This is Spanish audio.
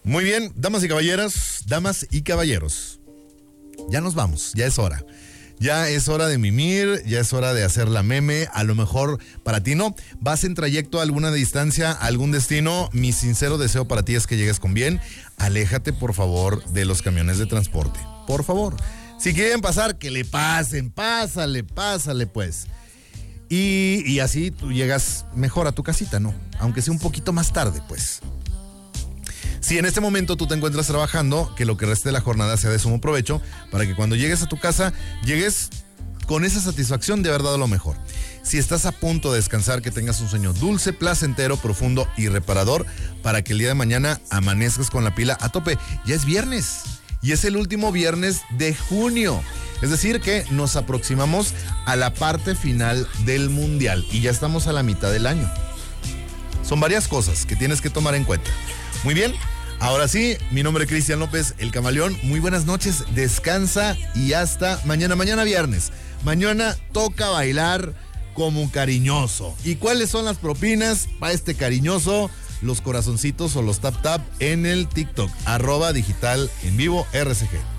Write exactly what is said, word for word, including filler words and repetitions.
Muy bien, damas y caballeros, damas y caballeros. Ya nos vamos, ya es hora. Ya es hora de mimir, ya es hora de hacer la meme. A lo mejor para ti no. Vas en trayecto a alguna distancia, a algún destino. Mi sincero deseo para ti es que llegues con bien. Aléjate, por favor, de los camiones de transporte. Por favor. Si quieren pasar, que le pasen. Pásale, pásale, pues. Y, y así tú llegas mejor a tu casita, ¿no? Aunque sea un poquito más tarde, pues. Si en este momento tú te encuentras trabajando, que lo que reste de la jornada sea de sumo provecho, para que cuando llegues a tu casa, llegues con esa satisfacción de haber dado lo mejor. Si estás a punto de descansar, que tengas un sueño dulce, placentero, profundo y reparador, para que el día de mañana amanezcas con la pila a tope. Ya es viernes, y es el último viernes de junio. Es decir que nos aproximamos a la parte final del Mundial, y ya estamos a la mitad del año. Son varias cosas que tienes que tomar en cuenta. Muy bien, ahora sí, mi nombre es Cristian López, el Camaleón. Muy buenas noches, descansa y hasta mañana, mañana viernes. Mañana toca bailar como cariñoso. ¿Y cuáles son las propinas para este cariñoso? Los corazoncitos o los tap tap en el TikTok, arroba digital en vivo R C G.